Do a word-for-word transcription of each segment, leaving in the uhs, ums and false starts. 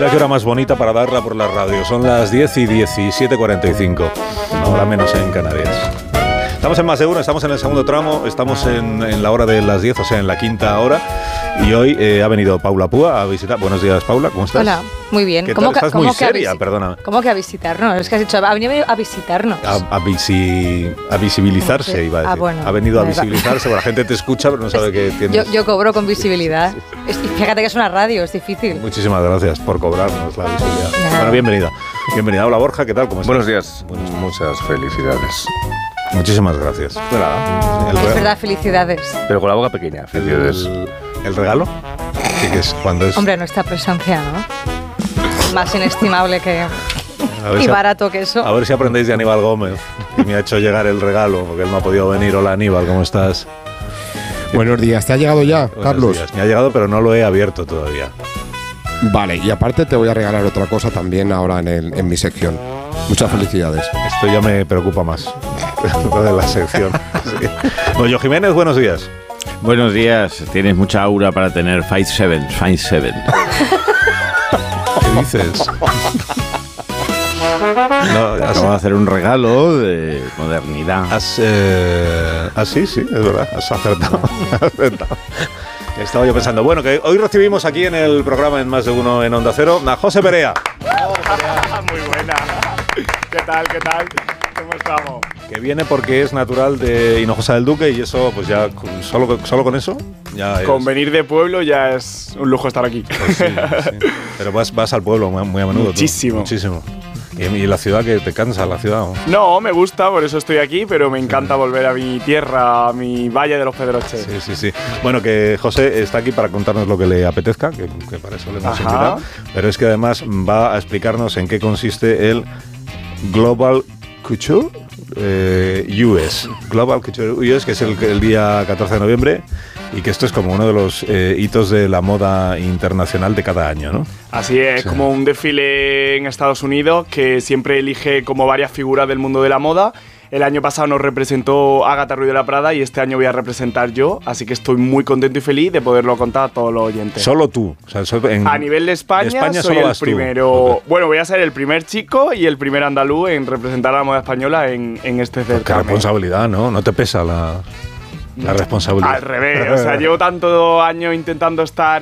Mira qué hora más bonita para darla por la radio. Son las diez y diecisiete cuarenta y cinco. Ahora menos en Canarias. Estamos en Más de Uno, estamos en el segundo tramo, estamos en, en la hora de las diez, o sea, en la quinta hora. Y hoy eh, ha venido Paula Púa a visitar. Buenos días, Paula, ¿cómo estás? Hola, muy bien. ¿Qué ¿Cómo tal? que, Estás ¿cómo muy que seria, a visi- perdóname. ¿Cómo que a visitarnos? Es que has dicho, ha venido a visitarnos. A, a, visi, a visibilizarse, Sí. iba a decir. Ah, bueno. Ha venido a Vale, va. visibilizarse, porque la gente te escucha, pero no sabe que tienes... Yo, yo cobro con visibilidad. Es- y fíjate que es una radio, es difícil. Muchísimas gracias por cobrarnos la visibilidad. Nada. Bueno, bienvenida. Bienvenida. Hola, Borja, ¿qué tal? ¿Cómo estás? Buenos días, muchas felicidades. Muchísimas gracias. De nada. El Es re- verdad, felicidades. Pero con la boca pequeña, felicidades. el, el regalo, sí, que es cuando es... Hombre, nuestra presencia, ¿no? Más inestimable que... a ver Y si- barato que eso. A ver si aprendéis de Aníbal Gómez, que me ha hecho llegar el regalo, porque él no ha podido venir. Hola, Aníbal, ¿cómo estás? Buenos días, ¿te ha llegado ya, Buenos Carlos? días. Me ha llegado, pero no lo he abierto todavía. Vale, y aparte te voy a regalar otra cosa también ahora en, el, en mi sección. Muchas felicidades. Esto ya me preocupa más, lo de la sección. Sí. Bueno, Jiménez, buenos días. Buenos días, tienes mucha aura para tener Five Seven, Five Seven. ¿Qué dices? No, has, Vamos a hacer un regalo de modernidad. has, eh, ah, sí, sí, es verdad, has acertado. Has acertado. Estaba yo pensando, bueno, que hoy recibimos aquí en el programa en Más de Uno en Onda Cero a José Perea. Muy buena. ¿Qué tal? ¿Qué tal? ¿Cómo estamos? Que viene porque es natural de Hinojosa del Duque y eso, pues ya, con- solo, solo con eso, ya es. Con venir de pueblo ya es un lujo estar aquí. Pues sí, sí. Pero vas, vas al pueblo muy, muy a menudo. tú. Muchísimo. Muchísimo. Y, y la ciudad, que te cansa, la ciudad. ¿no? No, me gusta, por eso estoy aquí, pero me encanta volver a mi tierra, a mi Valle de los Pedroches. Sí, sí, sí. Bueno, que José está aquí para contarnos lo que le apetezca, que, que para eso le hemos Ajá. invitado. Pero es que además va a explicarnos en qué consiste el Global Couture eh, U S. Global Couture U S, que es el, el día catorce de noviembre. Y que esto es como uno de los eh, hitos de la moda internacional de cada año, ¿no? Así es, Sí. como un desfile en Estados Unidos que siempre elige como varias figuras del mundo de la moda. El año pasado nos representó Ágata Ruiz de la Prada y este año voy a representar yo, así que estoy muy contento y feliz de poderlo contar a todos los oyentes. Solo tú. O sea, so- en- A nivel de España, de España soy solo el vas tú. primero. Ok. Bueno, voy a ser el primer chico y el primer andaluz en representar a la moda española en, en este Qué certamen. responsabilidad, ¿no? ¿No te pesa la, la responsabilidad? Al revés, o sea, llevo tantos años intentando estar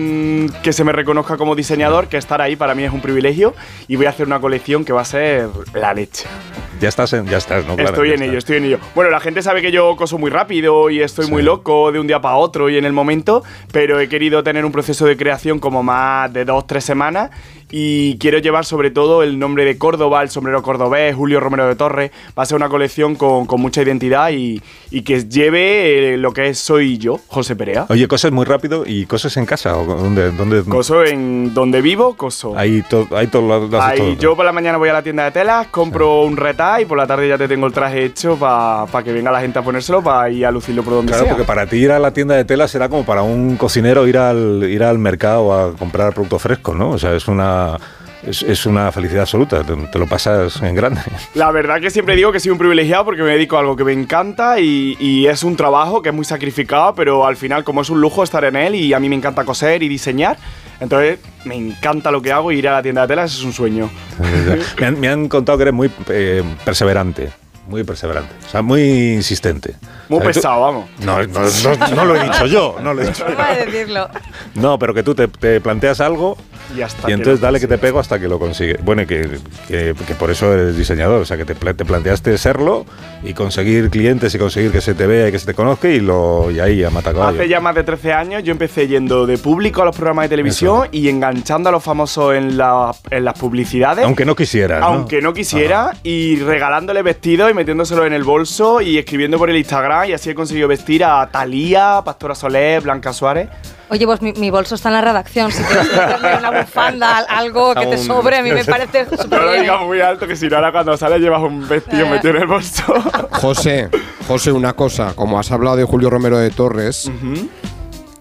en que se me reconozca como diseñador que estar ahí para mí es un privilegio y voy a hacer una colección que va a ser la leche. Ya estás, en, ya estás, ¿no? Claro, estoy ya en ello, estás. estoy en ello. Bueno, la gente sabe que yo coso muy rápido y estoy Sí. muy loco de un día para otro y en el momento, pero he querido tener un proceso de creación como más de dos, tres semanas y quiero llevar sobre todo el nombre de Córdoba, el sombrero cordobés, Julio Romero de Torres. Va a ser una colección con, con mucha identidad y, y que lleve eh, lo que es soy yo, José Perea. Oye, cosas muy rápido y cosas en casa. ¿O dónde, dónde, Coso en donde vivo, coso. Ahí, to, ahí todo lo lo haces Ahí, todo. yo por la mañana voy a la tienda de telas, compro un retá y por la tarde ya te tengo el traje hecho para pa que venga la gente a ponérselo para ir a lucirlo por donde Claro, sea. porque para ti ir a la tienda de tela será como para un cocinero ir al, ir al mercado a comprar producto fresco, ¿no? O sea, es una, es, es una felicidad absoluta. Te, te lo pasas en grande. La verdad que siempre digo que soy un privilegiado porque me dedico a algo que me encanta y, y es un trabajo que es muy sacrificado, pero al final como es un lujo estar en él y a mí me encanta coser y diseñar, entonces me encanta lo que hago y ir a la tienda de telas es un sueño. me, han, me han contado que eres muy eh, perseverante. Muy perseverante. O sea, muy insistente. Muy O sea, tú- pesado, vamos. No, no, no, no lo he dicho yo. No lo he dicho yo. Forma de decirlo. No, pero que tú te, te planteas algo Y, hasta y que entonces lo dale que te consigues. pego hasta que lo consigues. Bueno, y que, que, que por eso eres diseñador, o sea, que te, pla- te planteaste serlo y conseguir clientes y conseguir que se te vea y que se te conozca y, lo, y ahí a matacaballo. Hace ya más de trece años yo empecé yendo de público a los programas de televisión Eso. y enganchando a los famosos en, la- en las publicidades. Aunque no quisieras, ¿no? Aunque no quisiera, Ajá. y regalándole vestidos y metiéndoselo en el bolso y escribiendo por el Instagram y así he conseguido vestir a Thalía, Pastora Soler, Blanca Suárez. Oye, pues mi, mi bolso está en la redacción. Si quieres hacerme una bufanda, al- algo que te Aún- sobre, a mí me parece No súper lo bien. digas muy alto que si no ahora cuando sales llevas un vestido Eh. metido en el bolso. José, José, una cosa, como has hablado de Julio Romero de Torres,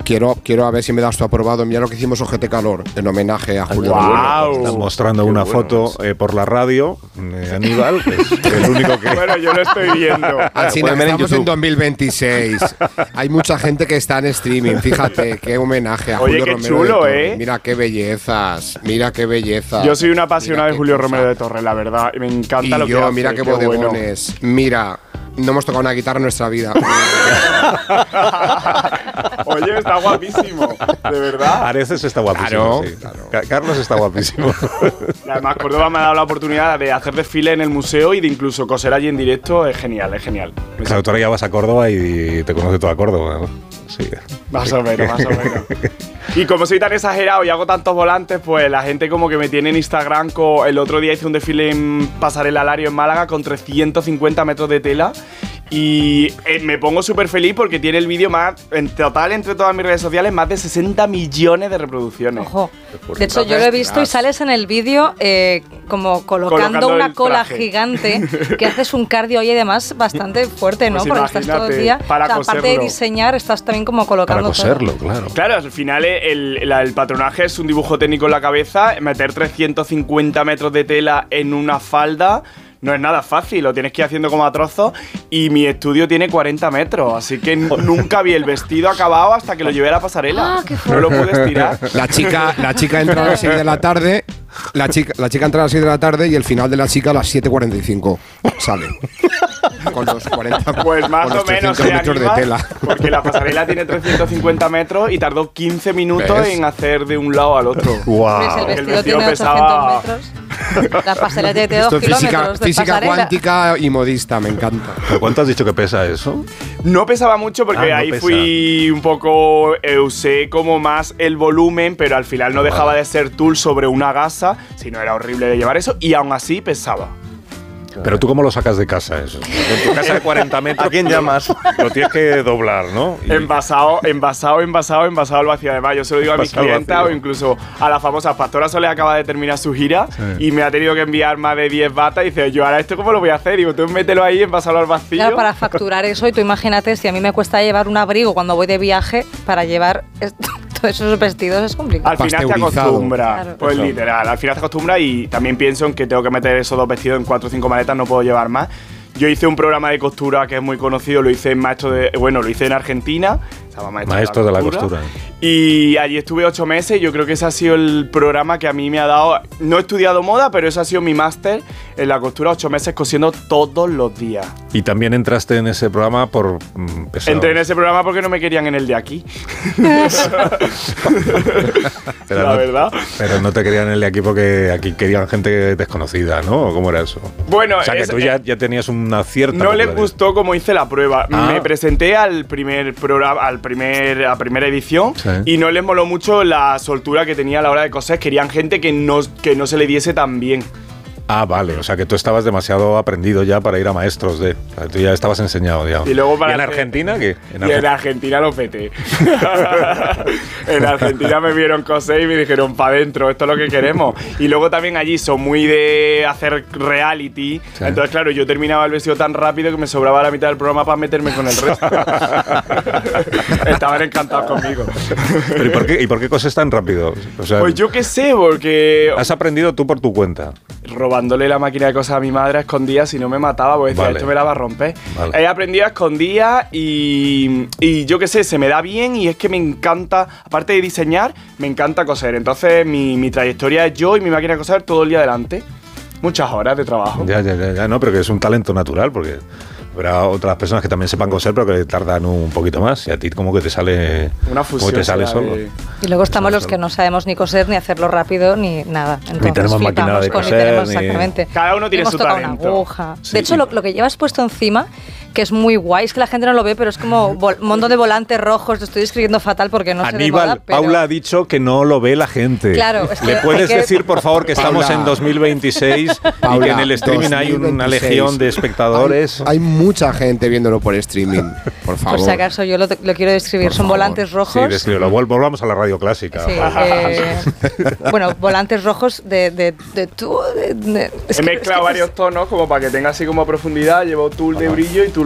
quiero, quiero a ver si me das tu aprobado. Mira lo que hicimos O G T Calor en homenaje a Julio Wow. Romero. Están mostrando Qué una bueno foto eh, por la radio, eh, Aníbal, que es el único que... Bueno, yo lo estoy viendo. Alsina, pueden ver en estamos en YouTube. dos mil veintiséis. Hay mucha gente que está en streaming. Fíjate, qué homenaje a Oye, Julio qué Romero. chulo, de Torre. ¿eh? Mira qué bellezas. Mira qué bellezas. Yo soy una apasionada Mira de qué Julio cosa. Romero de Torre, la verdad. Me encanta Y lo que yo, hace. mira qué bueno. bodegones. Mira, no hemos tocado una guitarra en nuestra vida. Oye, está guapísimo. De verdad. Areces está guapísimo. Claro, sí. claro. Ca- Carlos está guapísimo. Y además, Córdoba me ha dado la oportunidad de hacer desfile en el museo y de incluso coser allí en directo. Es genial, es genial. Claro, tú ahora ya vas a Córdoba y te conoce toda Córdoba, ¿no? Sí. Más o menos, más o menos. Y como soy tan exagerado y hago tantos volantes, pues la gente como que me tiene en Instagram. Con, el otro día hice un desfile en Pasarela Alario en Málaga con trescientos cincuenta metros de tela. Y eh, me pongo súper feliz porque tiene el vídeo más, en total entre todas mis redes sociales, más de sesenta millones de reproducciones. Ojo. De hecho, yo lo he visto y sales en el vídeo eh, como colocando, Colocando una el cola traje. gigante, que haces un cardio y además bastante fuerte, ¿no? Pues Porque estás todo el imagínate, día. para o sea, aparte de coserlo. diseñar, estás también como Para colocando todo. coserlo, claro. Claro, al final el, el- el patronaje es un dibujo técnico en la cabeza, meter trescientos cincuenta metros de tela en una falda no es nada fácil, lo tienes que ir haciendo como a trozos y mi estudio tiene cuarenta metros, así que n- nunca vi el vestido acabado hasta que lo llevé a la pasarela. Ah, qué no lo pude estirar. La chica, la chica entra a las seis de la tarde. La chica, la chica entra a las seis de la tarde y el final de la chica a las siete cuarenta y cinco sale. Con los cuarenta Pues más con o los menos trescientos se metros anima, de tela. porque la pasarela tiene trescientos cincuenta metros y tardó quince minutos ¿Ves? en hacer de un lado al otro. Hombre, si el ¡Wow! el vestido vestido tiene pesaba- ochocientos metros, la pasarela tiene Esto dos es física, kilómetros de física pasarela. cuántica y modista, me encanta. ¿Pero cuánto has dicho que pesa eso? No pesaba mucho porque Ah, no ahí pesa. fui un poco, eh, usé como más el volumen, pero al final no dejaba de ser tul sobre una gasa, si no era horrible de llevar eso, y aún así pesaba. Pero tú cómo lo sacas de casa eso. En tu casa de cuarenta metros. ¿A quién llamas? Lo tienes que doblar, ¿no? Y- Envasado, envasado, envasado, envasado al vacío. Además, yo se lo digo a mis Envasado al clientas vacío. o incluso a la famosa Pastora Soler acaba de terminar su gira y me ha tenido que enviar más de diez batas y dice, yo ahora esto cómo lo voy a hacer. Digo, tú mételo ahí, envasalo al vacío. Claro, para facturar eso, y tú imagínate, si a mí me cuesta llevar un abrigo cuando voy de viaje, para llevar esto- todos esos vestidos es complicado. Al final te Pasteurizado. acostumbras, Claro. pues Eso. literal, al final te acostumbras y también pienso en que tengo que meter esos dos vestidos en cuatro o cinco maletas, no puedo llevar más. Yo hice un programa de costura que es muy conocido, lo hice en maestro de, bueno, lo hice en Argentina, se llama Maestro, Maestro de la costura. Y allí estuve ocho meses y yo creo que ese ha sido el programa que a mí me ha dado, no he estudiado moda, pero ese ha sido mi máster en la costura, ocho meses cosiendo todos los días. Y también entraste en ese programa por mm, pesado. Entré en ese programa porque no me querían en el de aquí. Pero la no- verdad. Pero no te querían en el de aquí porque aquí querían gente desconocida, ¿no? ¿O ¿Cómo era eso? Bueno, O sea, que es- tú ya, ya tenías una cierta no les popularidad. gustó cómo hice la prueba. Ah. Me presenté al primer programa, al primer, a primera edición Sí. y no les moló mucho la soltura que tenía a la hora de coser. Querían gente que no, que no se le diese tan bien. Ah, vale. O sea, que tú estabas demasiado aprendido ya para ir a maestros de... O sea, tú ya estabas enseñado, digamos. Y luego para en hacer- Argentina qué? En y en Argen- Argentina lo peté. En Argentina me vieron coser y me dijeron, pa' adentro, esto es lo que queremos. Y luego también allí son muy de hacer reality. Sí. Entonces, claro, yo terminaba el vestido tan rápido que me sobraba la mitad del programa para meterme con el resto. Estaban encantados conmigo. ¿Pero ¿y por qué, y por qué coses tan rápido? O sea, Pues yo qué sé, porque has aprendido tú por tu cuenta. robándole la máquina de cosas a mi madre a escondidas, si no me mataba, pues decía, Vale. esto me la va a romper. Vale. He aprendido a escondidas y, y yo qué sé, se me da bien y es que me encanta, aparte de diseñar, me encanta coser. Entonces mi, mi trayectoria es yo y mi máquina de coser todo el día adelante. Muchas horas de trabajo. Ya, ya, ya, ya, no, pero que es un talento natural, porque habrá otras personas que también sepan coser, pero que tardan un poquito más. Y a ti como que te sale... Una como fusión. te sale será solo. de- Y luego estamos Solo, los solo. que no sabemos ni coser, ni hacerlo rápido, ni nada. Entonces, tenemos máquina flipamos de con- coser, ni tenemos ni- exactamente. Cada uno tiene Hemos su tocado talento. una aguja. Sí. De hecho, lo, lo que llevas puesto encima, que es muy guay, es que la gente no lo ve, pero es como vol- un montón de volantes rojos. Lo estoy escribiendo fatal porque no sé de Aníbal, moda, pero... Paula ha dicho que no lo ve la gente. Claro, es que ¿Le hay puedes que- decir, por favor, que estamos Paula. en dos mil veintiséis y Paula, que en el streaming hay una dos mil veintiséis. legión de espectadores? Hay, hay mucha gente viéndolo por streaming, por favor. Por si acaso, yo lo, lo quiero describir. Por Son favor. volantes Sí, rojos. descríbelo. Vol- Volvamos a la radio clásica. Sí, eh, bueno, volantes rojos de, de, de tú. de- de- es He que- mezclado es que varios tonos como para que tenga así como profundidad. Llevo tul de brillo y tul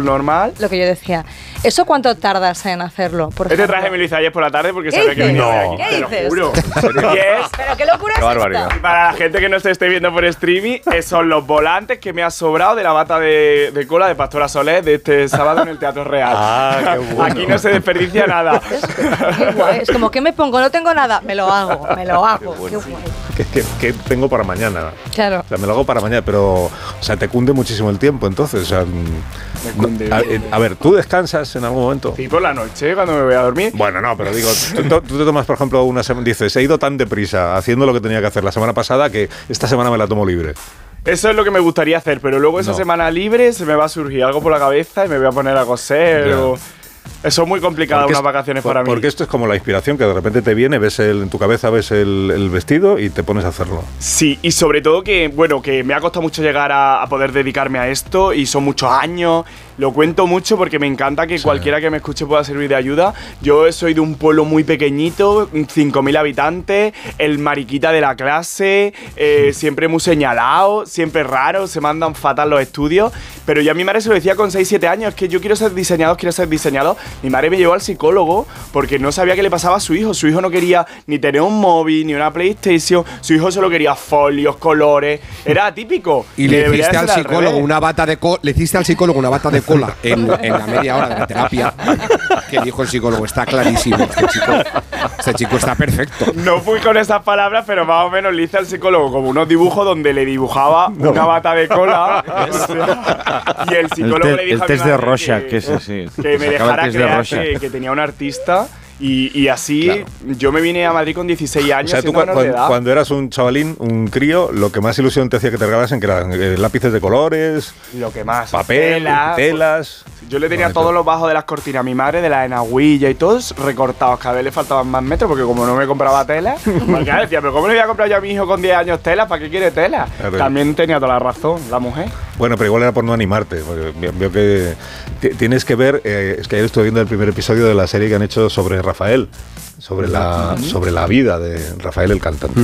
azul normal. Lo que yo decía. ¿Eso cuánto tardas en hacerlo? Por Este ejemplo? traje me lo hice ayer por la tarde porque ¿Qué sabía que dices? venía No. de aquí. ¿Qué Te lo dices? juro. Y es, ¿Pero qué locura Qué es barbaridad. esta? para la gente que no se esté viendo por streaming, eh, son los volantes que me ha sobrado de la bata de, de cola de Pastora Soler de este sábado en el Teatro Real. Ah, qué bueno. Aquí no se desperdicia nada. Qué guay. Es como, ¿qué me pongo? No tengo nada. Me lo hago, me lo hago. Qué, guay. ¿Qué, qué- qué tengo para mañana? Claro. O sea, me lo hago para mañana, pero, o sea, te cunde muchísimo el tiempo, entonces, o sea, mm, cunde a, bien. a ver, ¿tú descansas en algún momento? Sí, por la noche, cuando me voy a dormir. Bueno, no, pero digo, tú, tú- tú te tomas, por ejemplo, una semana, dices, he ido tan deprisa haciendo lo que tenía que hacer la semana pasada que esta semana me la tomo libre. Eso es lo que me gustaría hacer, pero luego esa No. semana libre se me va a surgir algo por la cabeza y me voy a poner a coser. Ya. O... Eso es muy complicado, Porque unas es- vacaciones por- para mí. Porque esto es como la inspiración, que de repente te viene, ves el, en tu cabeza ves el, el vestido y te pones a hacerlo. Sí, y sobre todo que, bueno, que me ha costado mucho llegar a, a poder dedicarme a esto y son muchos años. Lo cuento mucho porque me encanta que Sí. cualquiera que me escuche pueda servir de ayuda. Yo soy de un pueblo muy pequeñito, cinco mil habitantes, el mariquita de la clase, eh, siempre muy señalado, siempre raro, se mandan fatal los estudios. Pero yo a mi madre se lo decía con seis siete años, es que yo quiero ser diseñador, quiero ser diseñador. Mi madre me llevó al psicólogo porque no sabía qué le pasaba a su hijo. Su hijo no quería ni tener un móvil, ni una PlayStation. Su hijo solo quería folios, colores. Era atípico. Y Que le debería hiciste al ser al psicólogo revés. una bata de co- le hiciste al psicólogo una bata de cola en, en la media hora de la terapia, que dijo el psicólogo, está clarísimo, este chico, este chico está perfecto. No fui con esas palabras, pero más o menos le hice al psicólogo como unos dibujos donde le dibujaba una bata de cola. O sea, y el psicólogo El te- le dijo el a mi test de madre Rorschach, que, que ese sí. que me Se acaba el dejara test de crear Rorschach. que, que tenía un artista. Y, y así Claro. yo me vine a Madrid con dieciséis O años. sea, tú siendo cua- menor de cuan- edad. cuando eras un chavalín, un crío, lo que más ilusión te hacía que te regalasen que eran eh, lápices de colores, Lo que más. papel, tela, telas. Yo le tenía No, todos eso- los bajos de las cortinas a mi madre, de la enaguilla y todos recortados. Cada vez le faltaban más metros porque como no me compraba tela, porque claro, decía, pero ¿cómo le voy a comprar yo a mi hijo con diez años tela? ¿Para qué quiere tela? Claro. También tenía toda la razón la mujer. Bueno, pero igual era por no animarte. Porque ve- veo que ti- tienes que ver, eh, es que ayer estuve viendo el primer episodio de la serie que han hecho sobre Rafael, sobre la, sobre la vida de Rafael el cantante.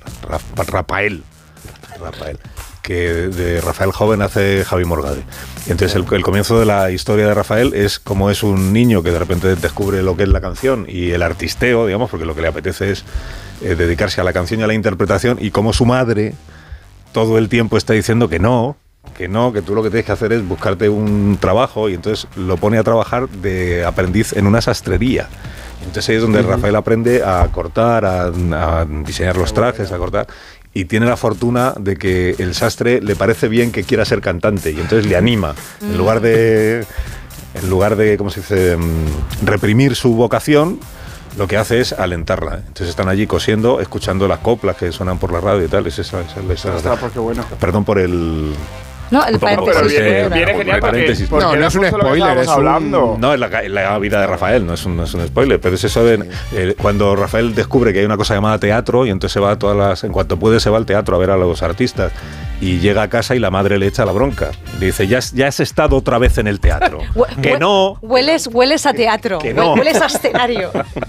Ra- Rafael. Rafael. Que de Rafael joven hace Javi Morgade. Y entonces el, el comienzo de la historia de Rafael es como es un niño que de repente descubre lo que es la canción y el artisteo, digamos, porque lo que le apetece es eh, dedicarse a la canción y a la interpretación, y como su madre todo el tiempo está diciendo que no, que no, que tú lo que tienes que hacer es buscarte un trabajo, y entonces lo pone a trabajar de aprendiz en una sastrería. Y entonces ahí es donde Rafael aprende a cortar, a, a diseñar los trajes, a cortar, y tiene la fortuna de que el sastre le parece bien que quiera ser cantante, y entonces le anima, en lugar de, en lugar de, ¿cómo se dice?, mm, reprimir su vocación, lo que hace es alentarla. Entonces están allí cosiendo, escuchando las coplas que suenan por la radio y tal. Es esa, esa, esa- Ostras, porque bueno. Perdón por el... No, el Un poco, paréntesis. Pero sí, viene, sí, viene sí, genial sí, porque, paréntesis. porque No, no era es un justo lo que spoiler, estábamos es un- hablando. No, es la, la vida de Rafael, no es un, no es un spoiler, pero es eso de eh, cuando Rafael descubre que hay una cosa llamada teatro, y entonces se va a todas las, en cuanto puede se va al teatro a ver a los artistas, y llega a casa y la madre le echa la bronca. Le dice, ya, has- ya has estado otra vez en el teatro. Hue- que hue- no. Hueles, hueles a teatro. Que hue- no. Hueles a escenario.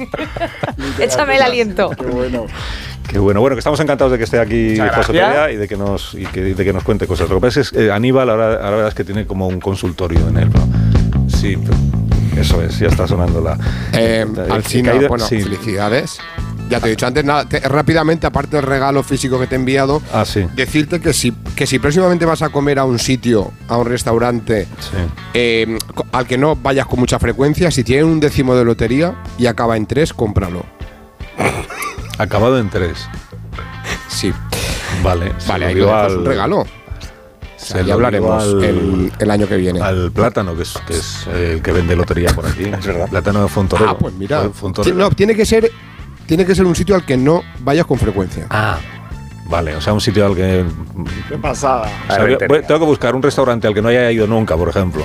Échame el aliento. Qué bueno. Qué bueno, bueno, que estamos encantados de que esté aquí Muchas José gracias. Toria y de que nos y que, de que nos cuente cosas. Lo que pasa es que eh, Aníbal ahora, ahora la verdad es que tiene como un consultorio en él, ¿no? Sí, pero eso es, ya está sonando la. Eh, Eh, Alsina, caída- bueno, sí. felicidades. Ya te he dicho antes, nada, te- rápidamente, aparte del regalo físico que te he enviado, Ah, sí. decirte que si, que si próximamente vas a comer a un sitio, a un restaurante, Sí. eh, co- al que no vayas con mucha frecuencia, si tiene un décimo de lotería y acaba en tres, cómpralo. Acabado en tres. Sí, Vale. se vale, lo ahí digo lo dejo, es al- un regalo. O se sea, lo ya hablaremos digo al- el, el año que viene. Al plátano, que es, que es eh, el que vende lotería por aquí. Es verdad. Plátano fue un torero. Ah, pues mira, Fue- fue un Ti- torero. no, tiene que ser, tiene que ser un sitio al que no vayas con frecuencia. Ah, vale, o sea, un sitio al que. Qué pasada. O sea, voy- voy- tengo que buscar un restaurante al que no haya ido nunca, por ejemplo.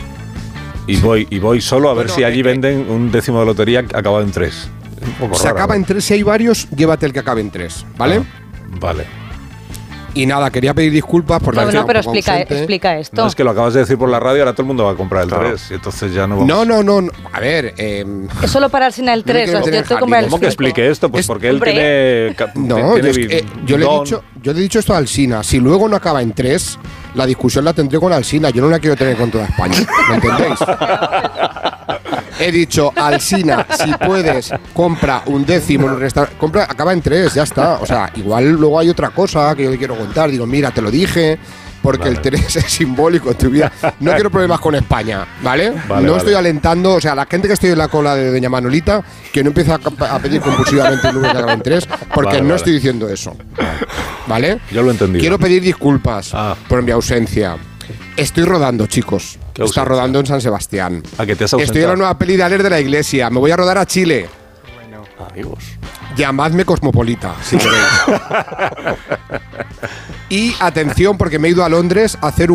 Y voy, y voy solo a ver Bueno, si allí eh, venden un décimo de lotería acabado en tres. Es un poco Se raro, acaba ¿no? en tres, si hay varios, llévate el que acabe en tres, ¿vale? Ah, vale. Y nada, quería pedir disculpas porque... No, estaba no, pero un poco explica, ausente. explica esto. No, es que lo acabas de decir por la radio, ahora todo el mundo va a comprar el Claro. tres. Y entonces ya no vamos. No, no, no, no. A ver, eh, Es solo para el Sina el Yo no tres, quiero o sea, tener yo tengo que comprar el ¿Cómo que cinco. explique esto? Pues Es- porque él Hombre. tiene. ca- no, tiene yo, es que, eh, yo le he don. dicho, yo le he dicho esto a Alsina. Si luego no acaba en tres, la discusión la tendré con Alsina. Yo no la quiero tener con toda España. ¿Me entendéis? He dicho, Alsina, si puedes, compra un décimo en un restaurante. Compra, acaba en tres, ya está. O sea, igual luego hay otra cosa que yo le quiero contar. Digo, mira, te lo dije. Porque el tres es simbólico en tu vida. No quiero problemas con España, ¿vale? Vale, no vale. estoy alentando, o sea, la gente que estoy en la cola de Doña Manolita, que no empieza a, a pedir compulsivamente un número que acaba en tres, porque Vale, no vale. estoy diciendo eso. ¿Vale? Yo lo he entendido. Quiero pedir disculpas Ah. por mi ausencia. Estoy rodando, chicos. ¿Qué Está ausencia? rodando en San Sebastián. ¿A que te has Estoy en ausentado? la nueva peli de Aler de la Iglesia. Me voy a rodar a Chile. Amigos. Llamadme Cosmopolita, si queréis. Y atención, porque me he ido a Londres a hacer un